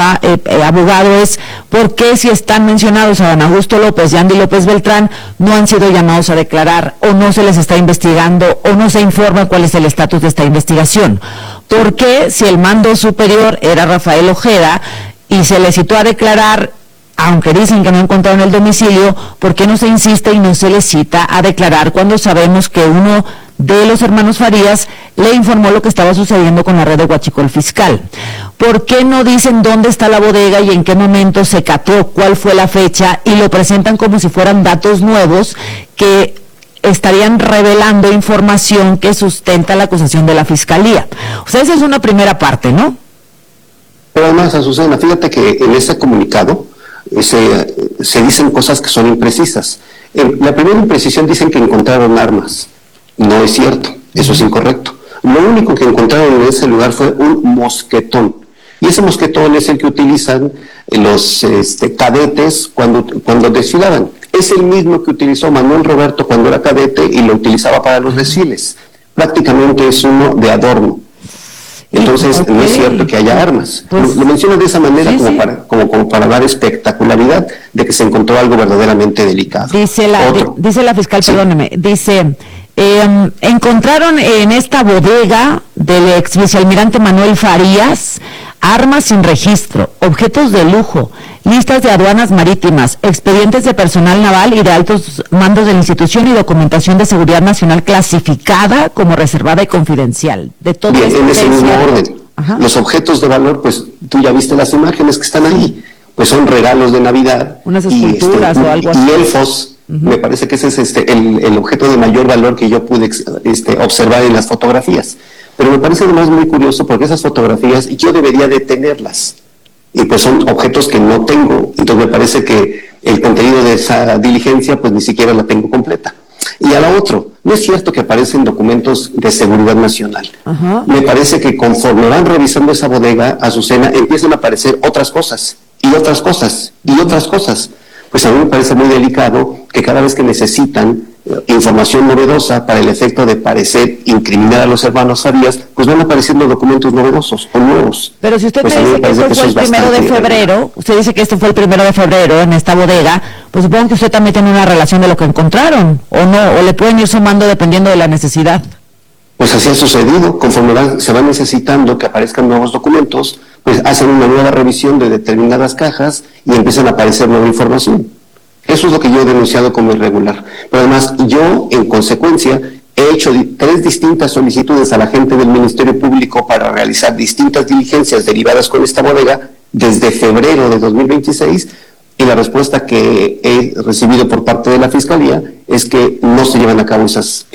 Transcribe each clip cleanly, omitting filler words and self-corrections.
preguntaba, abogado, es ¿por qué si están mencionados a don Augusto López y Andy López Beltrán no han sido llamados a declarar, o no se les está investigando, o no se informa cuál es el estatus de esta investigación? ¿Por qué si el mando superior era Rafael Ojeda y se le citó a declarar, aunque dicen que no encontraron el domicilio, por qué no se insiste y no se le cita a declarar cuando sabemos que uno de los hermanos Farías le informó lo que estaba sucediendo con la red de huachicol fiscal? ¿Por qué no dicen dónde está la bodega y en qué momento se cató, cuál fue la fecha, y lo presentan como si fueran datos nuevos que estarían revelando información que sustenta la acusación de la Fiscalía? O sea, esa es una primera parte, ¿no? Pero además, Azucena, fíjate que en ese comunicado se dicen cosas que son imprecisas. La primera imprecisión dicen que encontraron armas. No es cierto, eso es incorrecto. Lo único que encontraron en ese lugar fue un mosquetón. Y ese mosquetón es el que utilizan los cadetes cuando desfilaban. Es el mismo que utilizó Manuel Roberto cuando era cadete y lo utilizaba para los desfiles. Prácticamente es uno de adorno. Entonces, okay, no es cierto que haya armas. Pues, lo menciono de esa manera, sí, como para dar espectacularidad de que se encontró algo verdaderamente delicado. Dice la fiscal, sí, perdóneme, dice, encontraron en esta bodega del ex vicealmirante Manuel Farías armas sin registro, objetos de lujo, listas de aduanas marítimas, expedientes de personal naval y de altos mandos de la institución y documentación de seguridad nacional clasificada como reservada y confidencial. De todo. Bien, en ese mismo orden. Ajá. Los objetos de valor, pues tú ya viste las imágenes que están ahí, pues son regalos de Navidad. Unas esculturas o algo así. Y elfos. Uh-huh. Me parece que ese es el objeto de mayor valor que yo pude observar en las fotografías. Pero me parece además muy curioso porque esas fotografías yo debería de tenerlas. Y pues son objetos que no tengo. Entonces me parece que el contenido de esa diligencia pues ni siquiera la tengo completa. Y a la otra, no es cierto que aparecen documentos de seguridad nacional. Uh-huh. Me parece que conforme van revisando esa bodega, Azucena, empiezan a aparecer otras cosas, y otras cosas, y otras cosas. Pues a mí me parece muy delicado que cada vez que necesitan información novedosa para el efecto de parecer incriminar a los hermanos Farías, pues van apareciendo documentos novedosos o nuevos. Pero si usted pues me dice que esto fue el 1 de febrero, usted dice que esto fue el 1 de febrero en esta bodega, pues supongo que usted también tiene una relación de lo que encontraron, o no, o le pueden ir sumando dependiendo de la necesidad. Pues así ha sucedido, conforme se va necesitando que aparezcan nuevos documentos, pues hacen una nueva revisión de determinadas cajas y empiezan a aparecer nueva información. Eso es lo que yo he denunciado como irregular. Pero además, yo, en consecuencia, he hecho 3 distintas solicitudes a la gente del Ministerio Público para realizar distintas diligencias derivadas con esta bodega desde febrero de 2026, y la respuesta que he recibido por parte de la Fiscalía es que no se llevan a cabo esas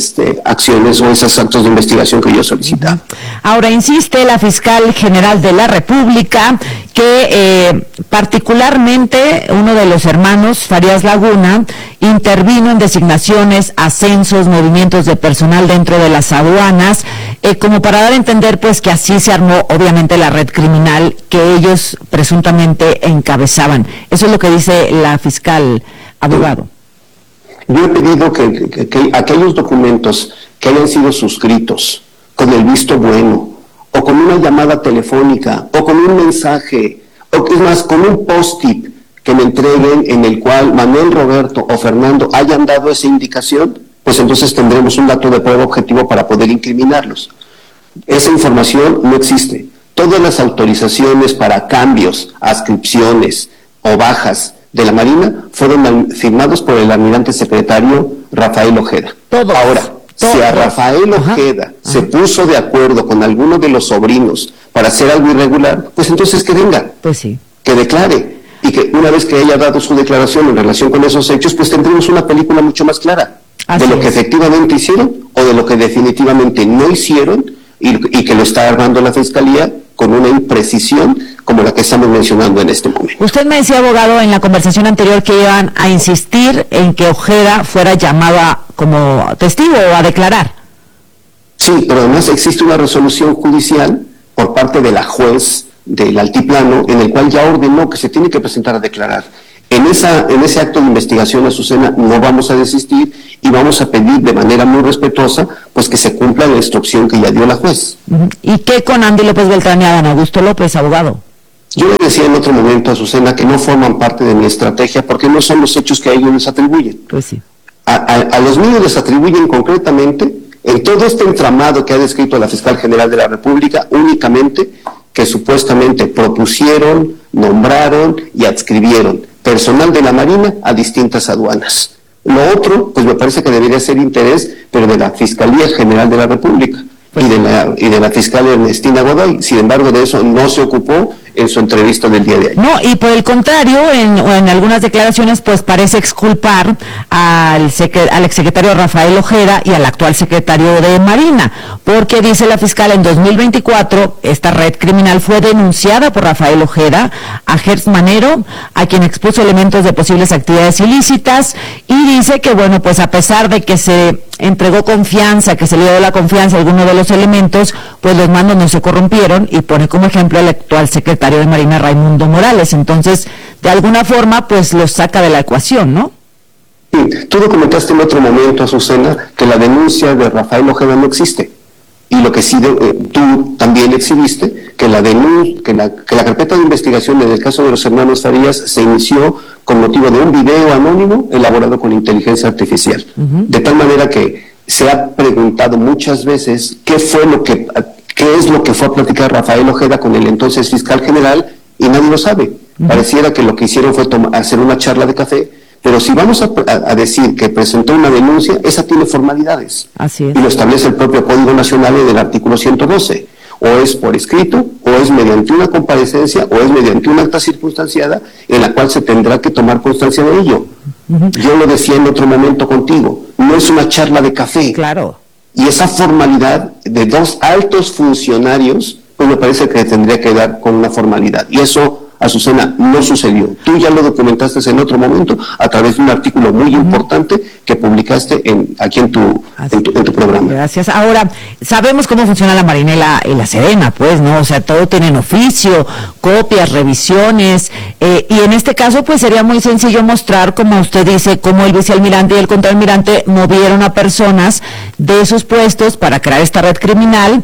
acciones o esos actos de investigación que yo solicitaba. Ahora, insiste la Fiscal General de la República que particularmente uno de los hermanos, Farías Laguna, intervino en designaciones, ascensos, movimientos de personal dentro de las aduanas, como para dar a entender pues que así se armó obviamente la red criminal que ellos presuntamente encabezaban. Eso es lo que dice la fiscal, abogado. Yo he pedido que aquellos documentos que hayan sido suscritos con el visto bueno, o con una llamada telefónica, o con un mensaje, o es más, con un post-it que me entreguen en el cual Manuel Roberto o Fernando hayan dado esa indicación, pues entonces tendremos un dato de prueba objetivo para poder incriminarlos. Esa información no existe. Todas las autorizaciones para cambios, adscripciones o bajas de la Marina fueron firmados por el almirante secretario Rafael Ojeda. Ahora, si a Rafael Ojeda se puso de acuerdo con alguno de los sobrinos para hacer algo irregular, pues entonces que venga, pues sí, que declare, y que una vez que haya dado su declaración en relación con esos hechos, pues tendremos una película mucho más clara de lo que efectivamente hicieron o de lo que definitivamente no hicieron, y que lo está armando la Fiscalía con una imprecisión como la que estamos mencionando en este momento. Usted me decía, abogado, en la conversación anterior que iban a insistir en que Ojeda fuera llamado como testigo o a declarar. Sí, pero además existe una resolución judicial por parte de la juez del Altiplano en el cual ya ordenó que se tiene que presentar a declarar. En ese acto de investigación, Azucena, no vamos a desistir y vamos a pedir de manera muy respetuosa pues que se cumpla la instrucción que ya dio la juez. ¿Y qué con Andy López Beltrán y Adán Augusto López, abogado? Yo le decía en otro momento a Azucena que no forman parte de mi estrategia porque no son los hechos que a ellos les atribuyen. Pues sí. A los míos les atribuyen concretamente, en todo este entramado que ha descrito la fiscal general de la República, únicamente que supuestamente propusieron, nombraron y adscribieron personal de la Marina a distintas aduanas. Lo otro, pues me parece que debería ser interés, pero de la Fiscalía General de la República y de la fiscal Ernestina Godoy. Sin embargo, de eso no se ocupó en su entrevista del día de ayer. No, y por el contrario, en algunas declaraciones, pues parece exculpar al exsecretario Rafael Ojeda y al actual secretario de Marina, porque dice la fiscal, en 2024, esta red criminal fue denunciada por Rafael Ojeda a Gertz Manero, a quien expuso elementos de posibles actividades ilícitas, y dice que, bueno, pues a pesar de que se entregó confianza, que se le dio la confianza a alguno de los elementos, pues los mandos no se corrompieron, y pone como ejemplo al actual secretario de Marina, Raimundo Morales. Entonces, de alguna forma, pues los saca de la ecuación, ¿no? Sí, tú documentaste en otro momento, Azucena, que la denuncia de Rafael Ojeda no existe. Y lo que sí tú también exhibiste, que la carpeta de investigación en el caso de los hermanos Farías se inició con motivo de un video anónimo elaborado con inteligencia artificial. De tal manera que se ha preguntado muchas veces qué es lo que fue a platicar Rafael Ojeda con el entonces fiscal general, y nadie lo sabe. Pareciera que lo que hicieron fue hacer una charla de café, pero si vamos a decir que presentó una denuncia, esa tiene formalidades. Así es. Y lo establece el propio Código Nacional en el artículo 112. O es por escrito, o es mediante una comparecencia, o es mediante una acta circunstanciada en la cual se tendrá que tomar constancia de ello. Yo lo decía en otro momento contigo, no es una charla de café. Claro. Y esa formalidad de dos altos funcionarios, pues me parece que tendría que dar con una formalidad. Y eso, Azucena, no sucedió. Tú ya lo documentaste en otro momento a través de un artículo muy importante que publicaste aquí en tu programa. Gracias. Ahora, sabemos cómo funciona la Marina y la Sedena, pues, ¿no? O sea, todo tienen oficio, copias, revisiones, y en este caso, pues, sería muy sencillo mostrar, como usted dice, cómo el vicealmirante y el contraalmirante movieron a personas de sus puestos para crear esta red criminal,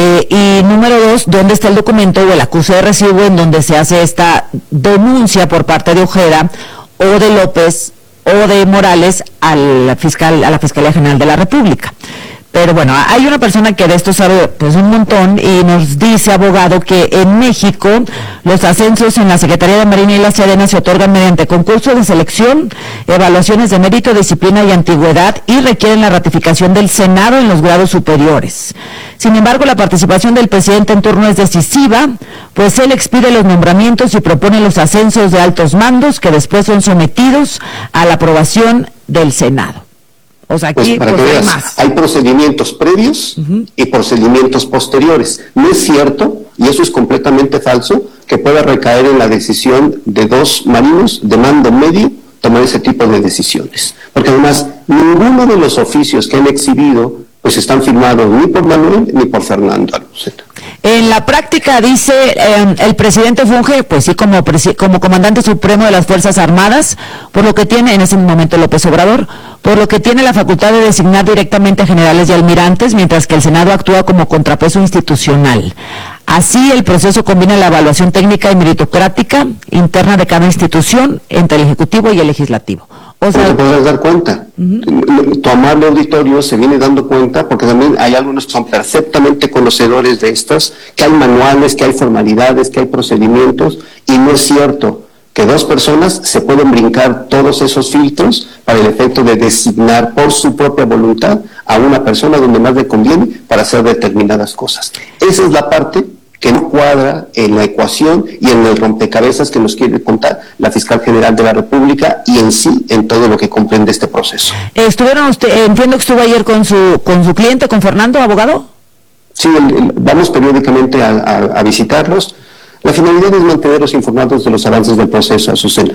y número dos, ¿dónde está el documento o el acuse de recibo en donde se hace esta denuncia por parte de Ojeda o de López o de Morales a la Fiscalía General de la República? Pero bueno, hay una persona que de esto sabe pues un montón y nos dice, abogado, que en México los ascensos en la Secretaría de Marina y la Sedena se otorgan mediante concurso de selección, evaluaciones de mérito, disciplina y antigüedad, y requieren la ratificación del Senado en los grados superiores. Sin embargo, la participación del presidente en turno es decisiva, pues él expide los nombramientos y propone los ascensos de altos mandos que después son sometidos a la aprobación del Senado. O sea, aquí pues para que veas, hay procedimientos previos y procedimientos posteriores. No es cierto, y eso es completamente falso, que pueda recaer en la decisión de dos marinos de mando medio tomar ese tipo de decisiones. Porque además, ninguno de los oficios que han exhibido pues están firmados ni por Manuel ni por Fernando Alucena. En la práctica, dice, el presidente funge, pues sí, como comandante supremo de las Fuerzas Armadas, por lo que tiene, en ese momento López Obrador, por lo que tiene la facultad de designar directamente a generales y almirantes, mientras que el Senado actúa como contrapeso institucional. Así, el proceso combina la evaluación técnica y meritocrática interna de cada institución entre el Ejecutivo y el Legislativo. O sea, te podrás dar cuenta. Tu amable auditorio se viene dando cuenta, porque también hay algunos que son perfectamente conocedores de estas, que hay manuales, que hay formalidades, que hay procedimientos, y no es cierto que dos personas se pueden brincar todos esos filtros para el efecto de designar por su propia voluntad a una persona donde más le conviene para hacer determinadas cosas. Esa es la parte que no cuadra en la ecuación y en el rompecabezas que nos quiere contar la fiscal general de la República y en sí en todo lo que comprende este proceso. Entiendo que estuvo ayer con su cliente, con Fernando, abogado. Sí, vamos periódicamente a visitarlos. La finalidad es mantenerlos informados de los avances del proceso, Azucena.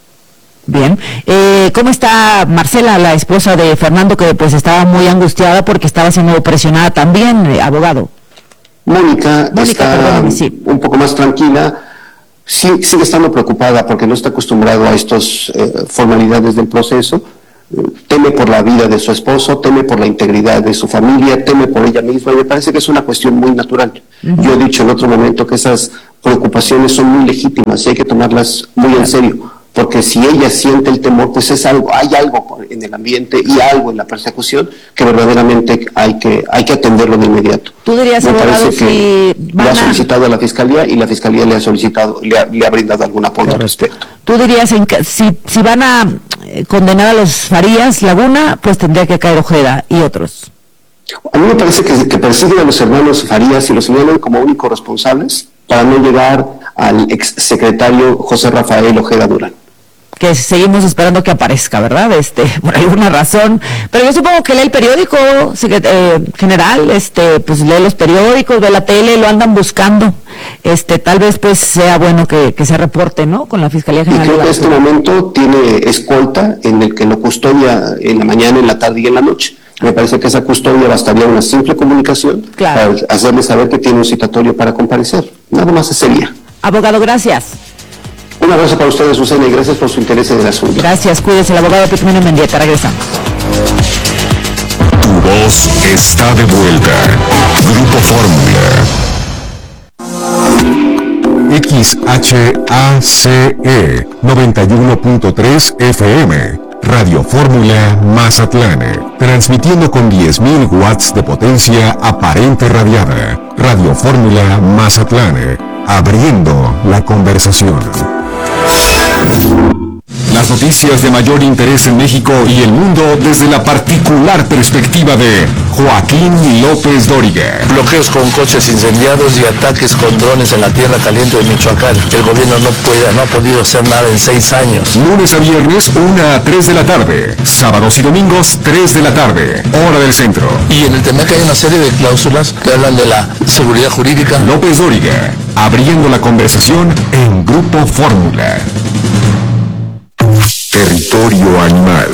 Bien. ¿Cómo está Marcela, la esposa de Fernando, que pues estaba muy angustiada porque estaba siendo presionada también, abogado? Mónica está un poco más tranquila, sí, sigue estando preocupada porque no está acostumbrado a estas formalidades del proceso, teme por la vida de su esposo, teme por la integridad de su familia, teme por ella misma, y me parece que es una cuestión muy natural. Yo he dicho en otro momento que esas preocupaciones son muy legítimas y hay que tomarlas muy en serio, porque si ella siente el temor, pues hay algo en el ambiente y algo en la persecución que verdaderamente hay que atenderlo de inmediato. ¿Tú dirías, abogado, si lo ha solicitado a la Fiscalía y la Fiscalía le ha brindado algún apoyo al respecto? ¿Tú dirías, si van a condenar a los Farías Laguna, pues tendría que caer Ojeda y otros? A mí me parece que persiguen a los hermanos Farías y los señalan como únicos responsables para no llegar al exsecretario José Rafael Ojeda Durán. Que seguimos esperando que aparezca, ¿verdad? Por alguna razón. Pero yo supongo que lee el periódico general, pues lee los periódicos, ve la tele, lo andan buscando. Tal vez pues sea bueno que se reporte, ¿no? Con la Fiscalía General. Y creo que en este momento tiene escolta en el que lo custodia en la mañana, en la tarde y en la noche. Me parece que esa custodia bastaría una simple comunicación, claro, para hacerle saber que tiene un citatorio para comparecer. Nada más sería. Abogado, gracias. Un abrazo para ustedes, Susana, y gracias por su interés en el asunto. Gracias, cuídese. El abogado Pigmenio Mendieta, regresamos. Tu voz está de vuelta. Grupo Fórmula. XHACE 91.3 FM. Radio Fórmula Mazatlán. Transmitiendo con 10.000 watts de potencia aparente radiada. Radio Fórmula Mazatlán. Abriendo la conversación. Las noticias de mayor interés en México y el mundo desde la particular perspectiva de Joaquín López Dóriga. Bloqueos con coches incendiados y ataques con drones en la tierra caliente de Michoacán. El gobierno no ha podido hacer nada en 6 años. Lunes a viernes, 1 a 3 de la tarde. Sábados y domingos, 3 de la tarde. Hora del centro. Y en el tema que hay una serie de cláusulas que hablan de la seguridad jurídica. López Dóriga, abriendo la conversación en Grupo Fórmula. Territorio Animal.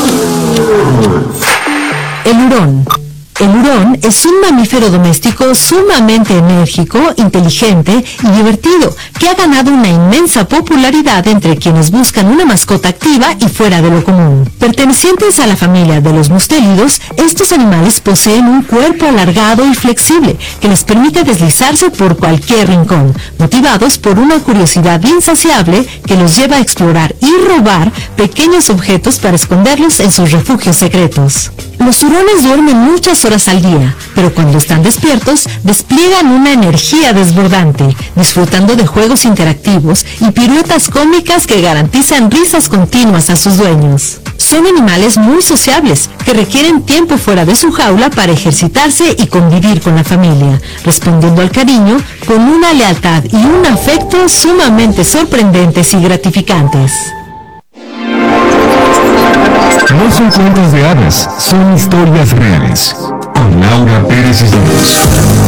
El hurón. El hurón es un mamífero doméstico sumamente enérgico, inteligente y divertido, que ha ganado una inmensa popularidad entre quienes buscan una mascota activa y fuera de lo común. Pertenecientes a la familia de los mustélidos, estos animales poseen un cuerpo alargado y flexible que les permite deslizarse por cualquier rincón, motivados por una curiosidad insaciable que los lleva a explorar y robar pequeños objetos para esconderlos en sus refugios secretos. Los hurones duermen muchas horas al día, pero cuando están despiertos despliegan una energía desbordante, disfrutando de juegos interactivos y piruetas cómicas que garantizan risas continuas a sus dueños. Son animales muy sociables, que requieren tiempo fuera de su jaula para ejercitarse y convivir con la familia, respondiendo al cariño con una lealtad y un afecto sumamente sorprendentes y gratificantes. No son cuentos de hadas, son historias reales. Con Laura Pérez Islas.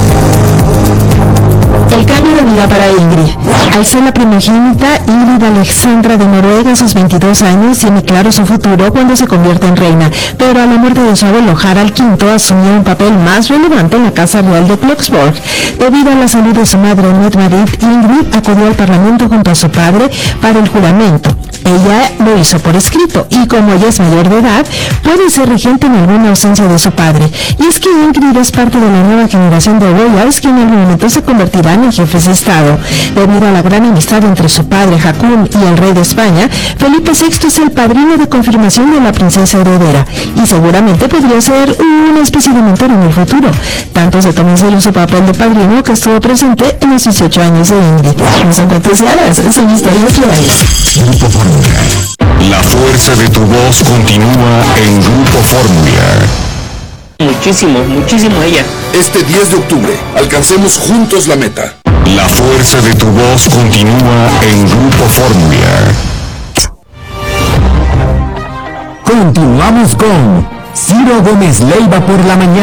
El cambio de vida para Ingrid. Al ser la primogénita, Ingrid Alexandra de Noruega, a sus 22 años, tiene claro su futuro cuando se convierte en reina, pero a la muerte de su abuelo Harald V asumió un papel más relevante en la Casa Real de Bloksborg. Debido a la salud de su madre, Mette-Marit, Ingrid acudió al Parlamento junto a su padre para el juramento. Ella lo hizo por escrito y como ella es mayor de edad, puede ser regente en alguna ausencia de su padre. Y es que Ingrid es parte de la nueva generación de boyars que en algún momento se convertirán en jefes de Estado. Debido a la gran amistad entre su padre Haakon y el rey de España, Felipe VI es el padrino de confirmación de la princesa heredera y seguramente podría ser una especie de mentor en el futuro. Tanto se tomó en serio su papel de padrino que estuvo presente en los 18 años de Ingrid. No son cuentos de hadas, son historias reales. Grupo Fórmula. La fuerza de tu voz continúa en Grupo Fórmula. Muchísimo ella. Este 10 de octubre, alcancemos juntos la meta. La fuerza de tu voz continúa en Grupo Fórmula. Continuamos con Ciro Gómez Leiva por la mañana.